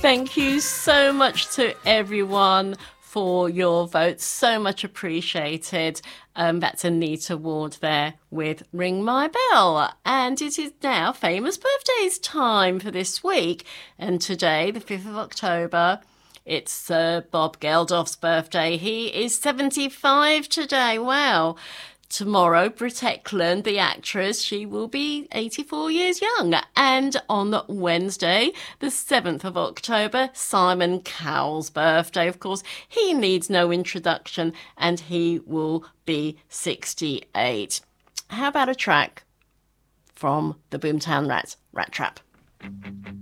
Thank you so much to everyone for your votes. So much appreciated. That's Anita Ward there with Ring My Bell. And it is now famous birthdays time for this week. And today, the 5th of October, it's Sir Bob Geldof's birthday. He is 75 today. Wow. Tomorrow, Britt Ekland, the actress, she will be 84 years young. And on Wednesday, the 7th of October, Simon Cowell's birthday. Of course, he needs no introduction and he will be 68. How about a track from the Boomtown Rats, Rat Trap?